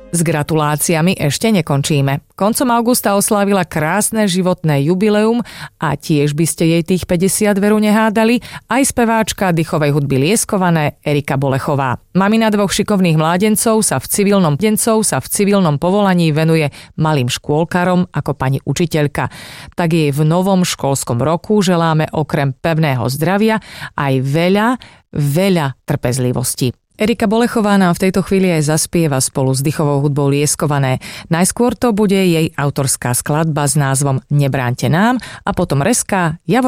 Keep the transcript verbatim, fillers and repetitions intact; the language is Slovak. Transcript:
S gratuláciami ešte nekončíme. Koncom augusta oslávila krásne životné jubileum a tiež by ste jej tých päťdesiat veru nehádali aj speváčka dychovej hudby Lieskované Erika Bolechová. Mamina dvoch šikovných mládencov sa v civilnom dencov sa v civilnom povolaní venuje malým škôlkarom ako pani učiteľka. Tak jej v novom školskom roku želáme okrem pevného zdravia aj veľa, veľa trpezlivosti. Erika Bolechová nám v tejto chvíli aj zaspieva spolu s dychovou hudbou Lieskované. Najskôr to bude jej autorská skladba s názvom Nebráňte nám a potom rezká Javor